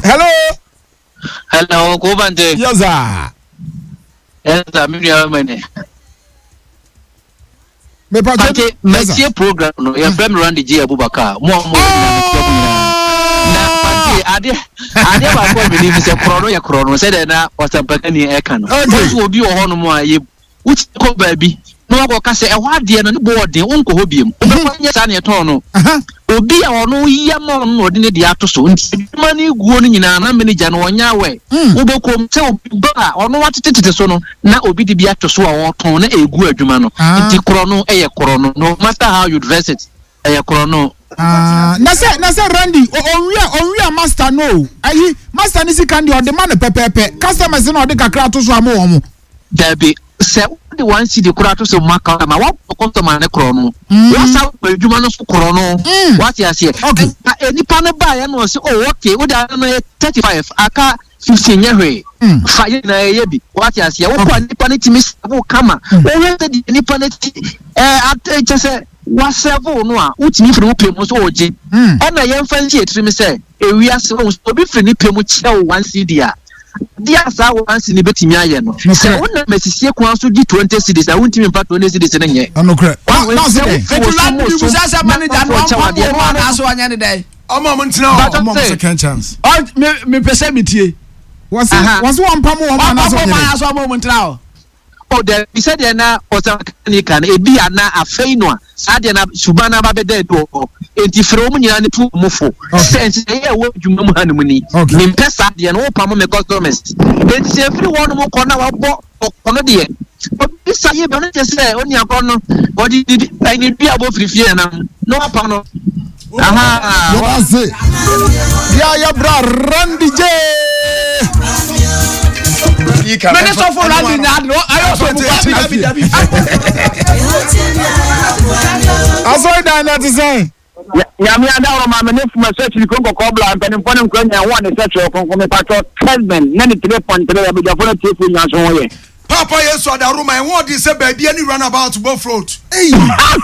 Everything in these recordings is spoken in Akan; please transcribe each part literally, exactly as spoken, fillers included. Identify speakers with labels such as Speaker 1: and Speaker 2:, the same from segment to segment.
Speaker 1: Hello.
Speaker 2: Hello, go bande.
Speaker 1: Yes sir.
Speaker 2: Yes, I'm here many.
Speaker 1: Me pa
Speaker 2: Ate me program no your friend Randy J Abubakar. Mo mo na pante ade ade ba ko bi ni se krono ya krono se de na wasampaka ni e kan. So obi o hono mo aye uchi ko baabi no go ka se e ho ade no ne bo ode onko ho biem. Obefanya sa na e ton no. Obi a ono yamo no ode ne de atoso nti mani guo no nyina na manager no onya we. Obekom se obi ba ono watetete so no na obi de bi atoso a wo ton na egu adwuma no. Nti krono e ye krono no matter how you dress it e ye krono.
Speaker 1: Ah, na say na say Randy onwia onwia master no. Ayi master ni sika ndi ode man pepepe. Customers no ode kakra to so amo wo mo.
Speaker 2: Dabi se the one see the kura to so maka ma wa customer ne krono. Wa sa adwuma no so krono. What you say? Okay. Any pan ba ya no say oh okay, we da no thirty-five aka fifteen year. Fa ye na ye bi. What you say? Wo kwa ni pan timi wo kama. Wo we the ni pan eh at say wa seven no a utini firi wo pemu so oje e na ye mfa nchi etiri say ewia se wo obi firi ni pemu che one C D a dia sa one C D betimi aye no se wona mesisie kwa so di twenty C Ds a wontimi mpa twenty C Ds ne nye
Speaker 1: anokre
Speaker 3: na se fetula bi musasa manager no ampa na so anya ne dai omo mo ntina o
Speaker 1: omo second chance
Speaker 3: o me me pese metie
Speaker 1: wasi wasi wa mpa mo o na so
Speaker 3: anya ne so omo mo ntina o
Speaker 2: oh there be said there na osankani kan e bi ana afei no a ade na subana ba be dey do enti fere omu nyina ne tu mufo sense e wo dwuma mu hanu ni ni mpesa de no pa mo me customers enti se fere won mo kɔ na wa bɔ ɔno de obi sa ye be no je say oni akɔ no odi ani bia bo firi fie na no pa no aha
Speaker 1: what say ya ya bra Randy J
Speaker 3: Mene so for Randy na no ayo so mu dabi dabi
Speaker 1: aso da na to say
Speaker 4: ya mi ada ro ma mene fuma search ni konko ko bla mpani mpani mkwanya wa ne search ko ko me pato husband na ni three point three ya bija fona tie fu nya so wo ye
Speaker 3: papa yesu ada ro ma en won di se ba bia ni run about go float
Speaker 1: eh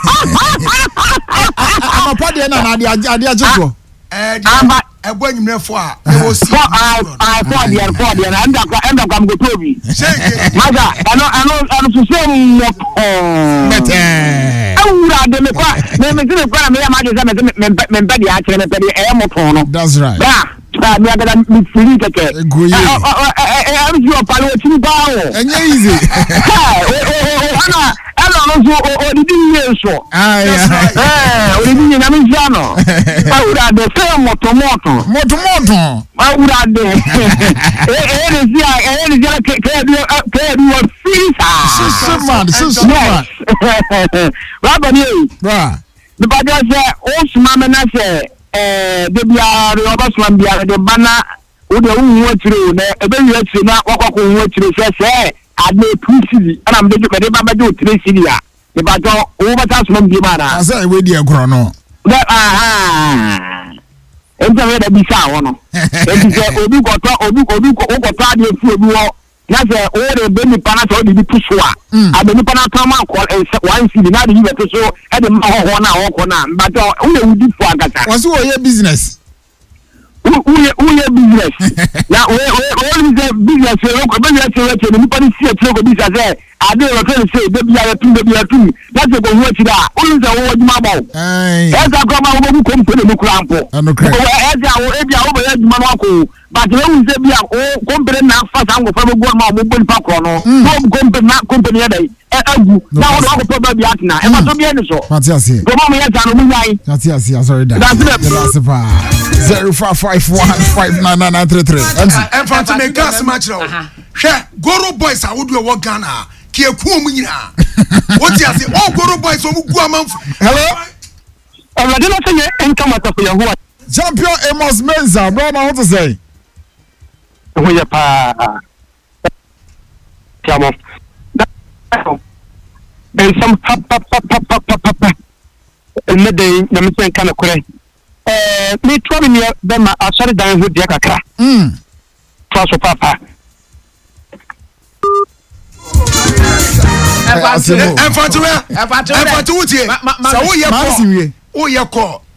Speaker 1: ama pade na na ade ade ajugo
Speaker 3: eh amba ebo nyimrefo a e wo si
Speaker 4: ah ah for dia for dia na enda kwa enda kwa mgotobi maga ano ano ano susem mo
Speaker 1: mete
Speaker 4: awura de me kwa me me tire kwa me ya ma de se me me me mpa dia akere me pe de e mo ton no
Speaker 1: that's right
Speaker 4: ah me agada mi firi keke
Speaker 1: goye
Speaker 4: eh am you palo chini ba o
Speaker 1: enye easy
Speaker 4: ana ana no so o di ni so
Speaker 1: ah
Speaker 4: eh o di ni na mi jano awura de se mo to mo to
Speaker 1: moto moto
Speaker 4: awura de eh eh ni sia eh ni sia ke ke bi ke bi o fisa
Speaker 1: so man so man
Speaker 4: wa ba ni
Speaker 1: bra
Speaker 4: the bad say o suma me na say eh de bia re oba suma bia de bana o de wu atire na ebe wi atire na wakoko wu atire se se ade pusili ana me de me ba ba de three city a de ba jo o ba ta suma bia mana
Speaker 1: asa e we di ekro no
Speaker 4: aha enta we da bisa wo no enti se obi goto obi obi goto ade fu obi wo na se o de be ni pana so de puso a ade ni pana kan ma ko one city na de yi beto so e de ma ho ho na ho ko na but o le wudi fu agata
Speaker 1: was wo ye business
Speaker 4: uye uye business na o o ni se business o ko be ya se we ni pani si e tire ko business e ade ro tell say be bia tu be bia tu na se ko hu tire a o ni se wo juma ba
Speaker 1: eh
Speaker 4: e ka ko ma wo bu ko mpene mu krampo
Speaker 1: anokre
Speaker 4: o e ja o e bia o be juma no ko but we hu se bia o ko mpene na fa sa ngo fa be go ma o bo pa ko no o ko mpene na company e dai e agu na wo ko pa bia atina e ma so bia ni so
Speaker 1: Matias
Speaker 4: ko ma me ya ja no mu yai
Speaker 1: Matias sorry da that's pa zero five five one five nine nine nine three three
Speaker 3: and from to make gas match now hwe Goro boys a wodo e wo Ghana ki eku omu nyina what you say all Goro boys omu gu amanfo
Speaker 1: hello
Speaker 4: already not say enka mata for yahu
Speaker 1: champion Amos Menza bro na what to say
Speaker 4: ho ya pa tiamo and some pap pap pap pap pap pap me dey na me sen kana kure eh me twa me be ma asori dan ho dia kakra
Speaker 1: mm
Speaker 4: twa so papa
Speaker 3: Enfant, enfant, enfant, enfant, enfant, enfant, enfant, enfant, enfant, enfant, enfant, enfant, enfant, enfant, enfant, enfant, enfant,